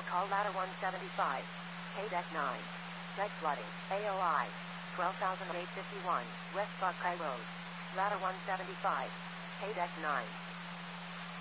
Final call ladder 175. KDEC 9. Dead flooding. AOI. 12,851. West Buckeye Road. Ladder 175. KDEC 9.